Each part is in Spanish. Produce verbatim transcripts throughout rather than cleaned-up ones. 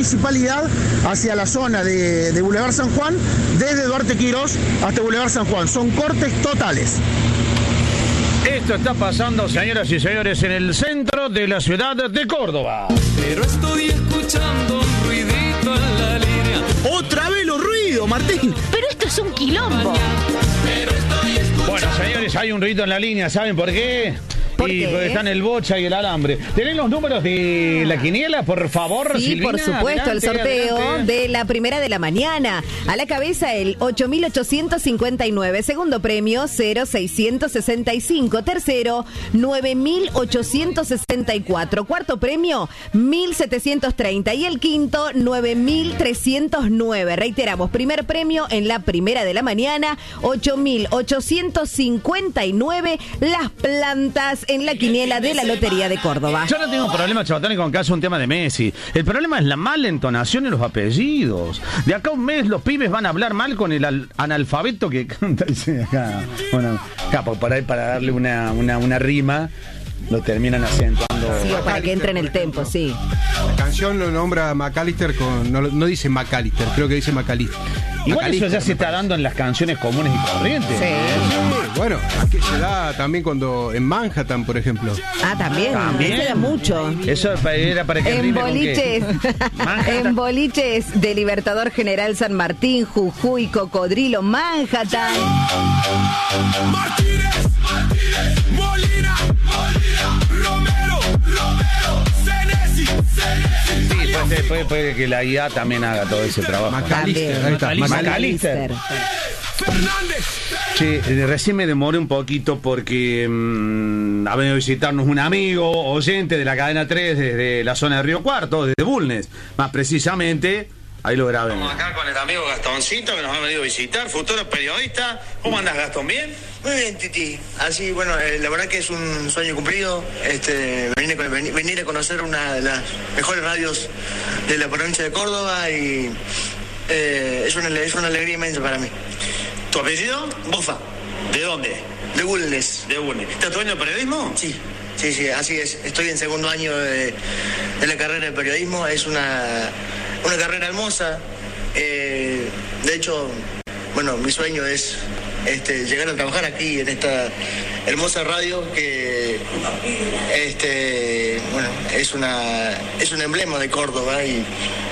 municipalidad hacia la zona de, de Boulevard San Juan, desde Duarte Quirós hasta Boulevard San Juan. Son cortes totales. Esto está pasando, señoras y señores, en el centro de la ciudad de Córdoba. Pero estoy escuchando un ruidito en la línea. ¡Otra vez los ruidos, Martín! Pero esto es un quilombo. Pero estoy escuchando. Bueno, señores, hay un ruido en la línea, ¿saben por qué? ¿Por y qué? porque están el bocha y el alambre. ¿Tienen los números de la quiniela, por favor, Sí, Silvina? por supuesto, Adelante, el sorteo adelante. de la primera de la mañana. A la cabeza el ocho mil ochocientos cincuenta y nueve. Segundo premio, cero mil seiscientos sesenta y cinco. Tercero, nueve mil ochocientos sesenta y cuatro. Cuarto premio, mil setecientos treinta. Y el quinto, nueve mil trescientos nueve. Reiteramos, primer premio en la primera de la mañana, ocho mil ochocientos cincuenta y nueve. Las plantas en la quiniela de la Lotería de Córdoba. Yo no tengo problema, Chabatoni, con que hace un tema de Messi. El problema es la mala entonación en los apellidos. De acá a un mes los pibes van a hablar mal con el al- analfabeto que canta. Dice acá, bueno, acá por ahí para darle una, una, una rima, lo terminan acentuando. Sí, o para que entre en el tempo, sí. La canción lo nombra McAllister con. No, no dice McAllister, creo que dice McAllister. Igual eso ya McAllister, se está dando en las canciones comunes y corrientes. Sí. Sí, bueno, aquí se da también cuando en Manhattan, por ejemplo. Ah, también. También. Se da mucho. Eso era para que En rime con qué. boliches, Manhattan. en boliches de Libertador General San Martín, Jujuy, Cocodrilo, Manhattan. Martínez, Martínez, Molina, Molina, Romero, Romero, Senesi, Senesi. Sí, puede, puede, puede que la I A también haga todo ese trabajo. McAllister, ahí está. McAllister. Fernández. Che, eh, recién me demoré un poquito porque mmm, ha venido a visitarnos un amigo oyente de la cadena tres desde la zona de Río Cuarto, desde Bulnes. Más precisamente, ahí lo grabé. Estamos acá con el amigo Gastoncito que nos ha venido a visitar, futuro periodista. ¿Cómo andas, Gastón? ¿Bien? Muy bien, Titi. Así, bueno, eh, la verdad que es un sueño cumplido. Este, venir, a- venir- venir a conocer una de las mejores radios de la provincia de Córdoba y eh, es, una, es una alegría inmensa para mí. ¿Tu apellido? Bofa, ¿De dónde? de Bulnes. De Bulnes. ¿Estás estudiando periodismo? Sí, sí, sí, así es. Estoy en segundo año de, de la carrera de periodismo. Es una, una carrera hermosa. Eh, de hecho, bueno, mi sueño es este, llegar a trabajar aquí en esta hermosa radio que este, bueno, es una es un emblema de Córdoba y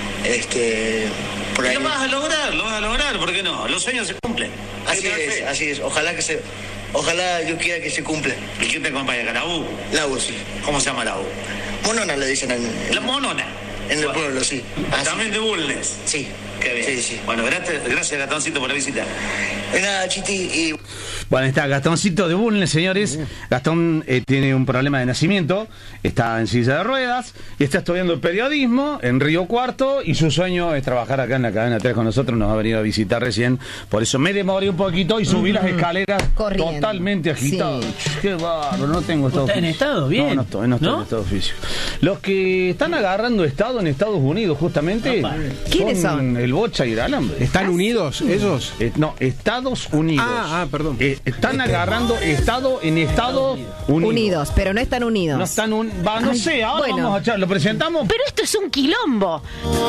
este por Y ahí. lo vas a lograr, lo vas a lograr, ¿por qué no? Los sueños se cumplen. Hay Así que tener es, fe. así es. Ojalá que se ojalá yo quiera que se cumpla. ¿Y quién te acompaña acá? ¿La U? La U, sí. ¿Cómo se llama la U? Monona le dicen en, La Monona. en el pueblo, sí. Así. También de Bulnes. Sí. Qué bien. Sí, sí. Bueno, gracias, gracias Gastoncito por la visita. De nada, Chiti, y Bueno, está Gastoncito de Bulnes, señores. Gastón eh, tiene un problema de nacimiento, está en silla de ruedas, y está estudiando periodismo en Río Cuarto, y su sueño es trabajar acá en la cadena tres con nosotros. Nos ha venido a visitar recién, por eso me demoré un poquito y subí las escaleras Corriendo. totalmente agitado. Sí. Qué bárbaro, no tengo estado ¿Está en físico. estado? Bien. No, no estoy, no estoy ¿No? en estado físico. Los que están agarrando estado en Estados Unidos, justamente, ¿Quiénes son? el Bocha y el Alambre. ¿Están unidos ellos? Eh, no, Estados Unidos. Ah, ah, perdón. Eh, están agarrando Estado en Estados Unidos. Unidos, pero no están unidos. No están un... Va, no Ay, sé, ahora bueno. vamos a echar. ¿Lo presentamos? Pero esto es un quilombo.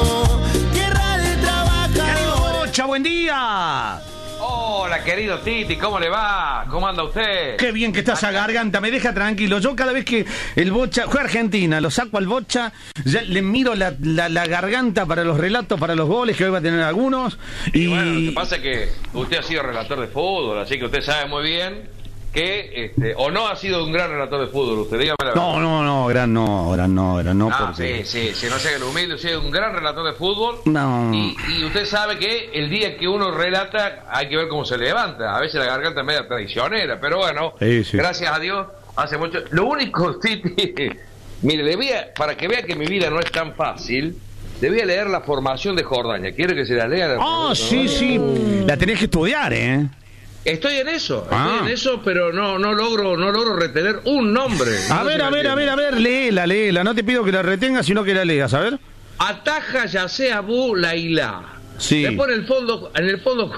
Tierra de trabajadores. Bocha, buen día. Hola, querido Titi, ¿cómo le va? ¿Cómo anda usted? Qué bien que está esa garganta, me deja tranquilo. Yo cada vez que el Bocha juega Argentina, lo saco al Bocha, ya le miro la, la, la garganta para los relatos, para los goles, que hoy va a tener algunos. Y, Y bueno, lo que pasa es que usted ha sido relator de fútbol, así que usted sabe muy bien que, este, o no ha sido un gran relator de fútbol, usted, dígame la verdad. No, no, no, gran no, gran no, gran no, Ah, porque... sí, sí, sí, no sé, el humilde, usted es un gran relator de fútbol. No. Y, y usted sabe que el día que uno relata hay que ver cómo se levanta. A veces la garganta es media traicionera, pero bueno, Sí, sí. gracias a Dios, hace mucho. Lo único, Titi, mire, le voy a- para que vea que mi vida no es tan fácil, le voy a leer la formación de Jordania. ¿Quiere que se la lea? La Ah, formación? sí, sí, la tenés que estudiar, ¿eh? Estoy en eso, estoy Ah. en eso, pero no no logro no logro retener un nombre. A No ver, sé a si ver, me a ver, a ver, léela, léela. No te pido que la retengas, sino que la leas, a ver. Ataja Yasser Abu Laila. Sí. Después en el fondo, en el fondo,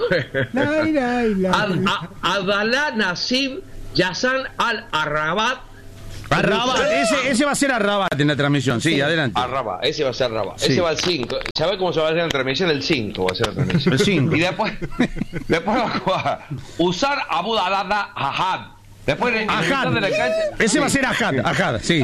Ad- A- Adalá Nasib Yassan al Arrabat. A Rabat, ese, ese va a ser a Rabat en la transmisión, sí, sí. Adelante. A Rabat, ese va a ser Rabat. Sí. Ese va al cinco. ¿Sabés cómo se va a hacer en la transmisión? El cinco va a ser la transmisión. El cinco. Y después, después va a jugar Usar Abu Dalada Ahad. Después en la mitad de la cancha. Ese sí. va a ser Ahad, Ahad, sí.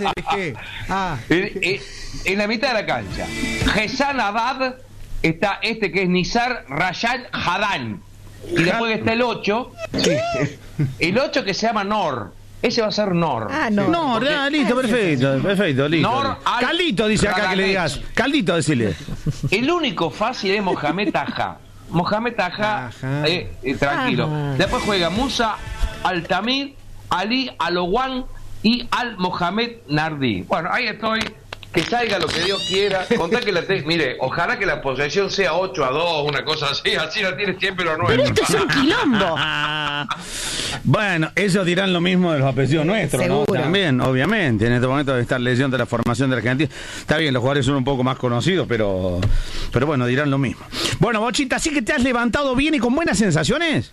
Ah. En, en, en la mitad de la cancha, Gesan Abad, está este que es Nizar Rayad Hadan. Y después está el ocho. Sí. El ocho que se llama Nor. Ese va a ser Nor. Ah, no. No, ya, listo, perfecto, perfecto, listo. Nor al Caldito dice acá que le digas. Caldito, decirle. El único fácil es Mohamed Taha. Mohamed Taha, eh, eh, tranquilo. Ajá. Después juega Musa Al-Tamir, Ali Alowan y Al-Mohamed Nardi. Bueno, ahí estoy. Que salga lo que Dios quiera. Contá que la te... Mire, ojalá que la posesión sea ocho a dos, una cosa así. Así la tiene siempre los nueve. Pero esto es un quilombo. Bueno, ellos dirán lo mismo de los apellidos nuestros, Seguro. ¿no? También, obviamente. En este momento de estar leyendo la formación de Argentina. Está bien, los jugadores son un poco más conocidos, pero, pero bueno, dirán lo mismo. Bueno, Bochita, ¿sí que te has levantado bien y con buenas sensaciones?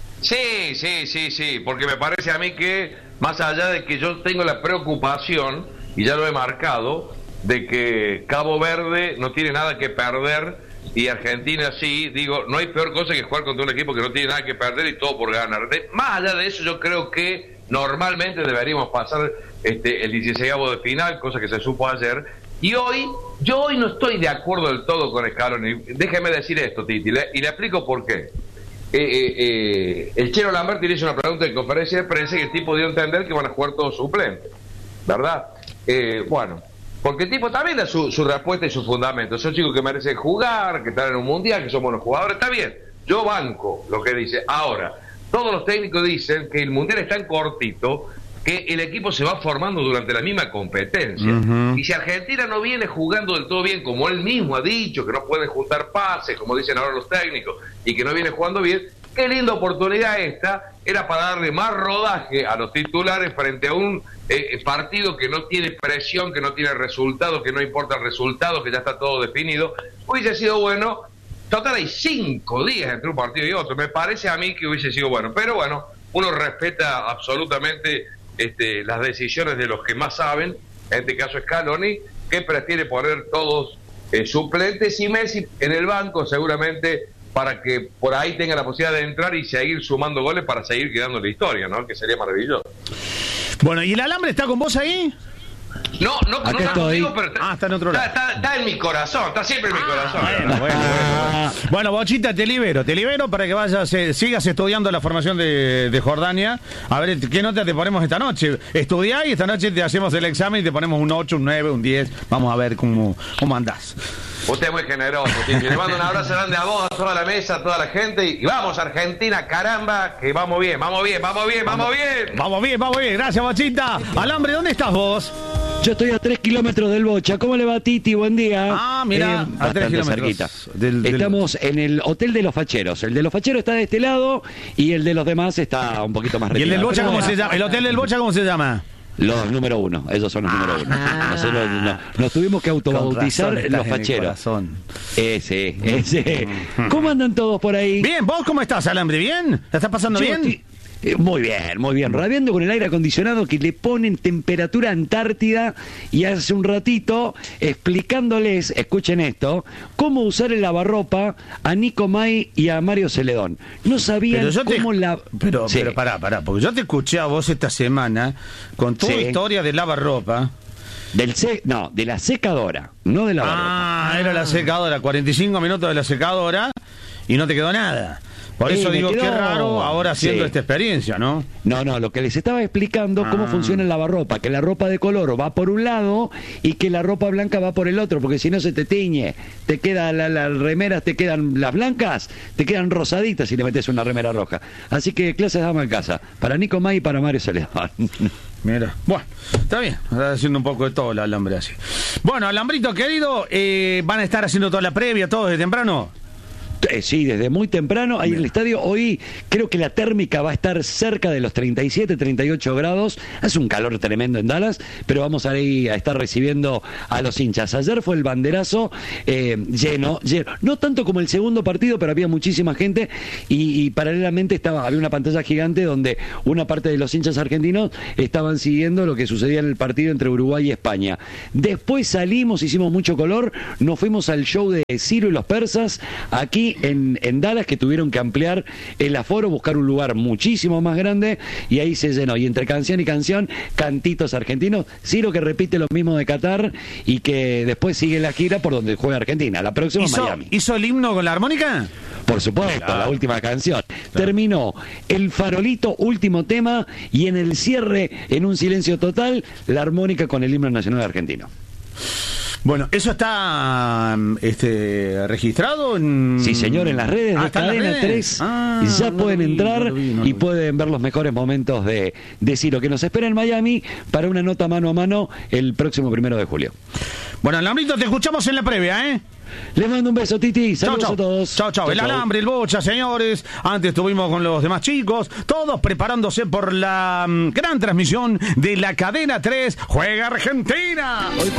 Sí, sí, sí, sí. Porque me parece a mí que, más allá de que yo tengo la preocupación, y ya lo he marcado, de que Cabo Verde no tiene nada que perder y Argentina sí, digo, no hay peor cosa que jugar contra un equipo que no tiene nada que perder y todo por ganar. De, más allá de eso, yo creo que normalmente deberíamos pasar este, el dieciseisavo de final, cosa que se supo ayer, y hoy, yo hoy no estoy de acuerdo del todo con Scaloni. Déjeme decir esto, Titi, le, y le explico por qué. Eh, eh, eh, el Chelo Lamberti le hizo una pregunta en conferencia de prensa y el tipo dio a entender que van a jugar todos suplentes, ¿verdad? Eh, bueno, porque el tipo también da su, su respuesta y su fundamento. Son chicos que merecen jugar, que están en un mundial, que son buenos jugadores. Está bien, yo banco lo que dice. Ahora, todos los técnicos dicen que el mundial es tan cortito que el equipo se va formando durante la misma competencia. Uh-huh. Y si Argentina no viene jugando del todo bien, como él mismo ha dicho, que no puede juntar pases, como dicen ahora los técnicos, y que no viene jugando bien, qué linda oportunidad esta, era para darle más rodaje a los titulares frente a un eh, partido que no tiene presión, que no tiene resultados, que no importa el resultado, que ya está todo definido. Hubiese sido bueno, total hay cinco días entre un partido y otro, me parece a mí que hubiese sido bueno, pero bueno, uno respeta absolutamente este, las decisiones de los que más saben, en este caso Scaloni, que prefiere poner todos eh, suplentes y Messi en el banco seguramente para que por ahí tenga la posibilidad de entrar y seguir sumando goles para seguir quedando en la historia, ¿no? Que sería maravilloso. Bueno, ¿y el alambre está con vos ahí? No, no, no está contigo, pero ah, está en otro lado. Está, está, está en mi corazón, está siempre en mi corazón. Bueno, bueno, bueno, bueno. Bueno, Bochita, te libero, te libero para que vayas, eh, sigas estudiando la formación de, de Jordania. A ver, ¿qué nota te ponemos esta noche? Estudiá y esta noche te hacemos el examen y te ponemos un ocho, un nueve, un diez. Vamos a ver cómo, cómo andás. Usted es muy generoso, Titi. Le mando un abrazo grande a vos, a toda la mesa, a toda la gente. Y vamos, Argentina, caramba, que vamos bien, vamos bien, vamos bien, vamos, vamos bien. Vamos bien, vamos bien. Gracias, Bochita. Alambre, ¿dónde estás vos? Yo estoy a tres kilómetros del Bocha. ¿Cómo le va, Titi? Buen día. Ah, mira, eh, a tres kilómetros. Cerquita. Del, del... Estamos en el Hotel de los Facheros. El de los Facheros está de este lado y el de los demás está un poquito más retirado. ¿Y el del Bocha Pero cómo bueno, se llama? ¿El Hotel del Bocha cómo se llama? Los número uno, esos son los ah, número uno. Ah. Nosotros no, nos tuvimos que autobautizar los facheros. Ese, ese. ¿Cómo andan todos por ahí? Bien, ¿vos cómo estás, Alambre? ¿Bien? ¿La estás pasando Yo bien? Estoy, eh, muy bien, muy bien. Rabiando con el aire acondicionado que le ponen temperatura antártida y hace un ratito explicándoles, escuchen esto, cómo usar el lavarropa a Nico May y a Mario Celedón. No sabían cómo te... la... Pero, sí. pero pará, pará, porque yo te escuché a vos esta semana con tu sí. historia de lavarropa. Del se... No, de la secadora, no de la lavarropa. Ah, ah, era la secadora, cuarenta y cinco minutos de la secadora y no te quedó nada. Por eso eh, digo, quedó... qué raro ahora haciendo sí. esta experiencia, ¿no? No, no, lo que les estaba explicando ah. cómo funciona el lavarropa, que la ropa de color va por un lado y que la ropa blanca va por el otro, porque si no se te tiñe, te quedan las la remeras, te quedan las blancas, te quedan rosaditas si le metes una remera roja. Así que clases de ama en casa, para Nico May y para Mario Celedón. Mira, bueno, está bien, está haciendo un poco de todo el alambre así. Bueno, Alambrito querido, eh, ¿van a estar haciendo toda la previa, todo desde temprano? Eh, sí, desde muy temprano. Ahí en el estadio, hoy creo que la térmica va a estar cerca de los treinta y siete, treinta y ocho grados. Hace un calor tremendo en Dallas, pero vamos a ir a estar recibiendo a los hinchas. Ayer fue el banderazo eh, lleno, lleno. No tanto como el segundo partido, pero había muchísima gente y, y paralelamente estaba, había una pantalla gigante donde una parte de los hinchas argentinos estaban siguiendo lo que sucedía en el partido entre Uruguay y España. Después salimos, hicimos mucho color, nos fuimos al show de Ciro y los persas aquí En, en Dallas, que tuvieron que ampliar el aforo, buscar un lugar muchísimo más grande, y ahí se llenó. Y entre canción y canción, cantitos argentinos. Ciro, que repite lo mismo de Qatar y que después sigue la gira por donde juega Argentina. La próxima ¿Hizo, Miami. ¿Hizo el himno con la armónica? Por supuesto, Claro. la última canción. Terminó el farolito, último tema, y en el cierre, en un silencio total, la armónica con el himno nacional argentino. Bueno, ¿eso está este, registrado? En... Sí, señor, en las redes Ah, de ¿está en las Cadena redes? tres Ah, ya no pueden lo vi, entrar no lo vi, no lo y vi. pueden ver los mejores momentos de, de Ciro, que nos espera en Miami para una nota mano a mano el próximo primero de julio. Bueno, Lambrito, te escuchamos en la previa, ¿eh? Les mando un beso, Titi. Saludos chau, a todos. Chao, chao. El alambre, el bocha, señores. Antes estuvimos con los demás chicos, todos preparándose por la mm, gran transmisión de la Cadena tres. ¡Juega Argentina!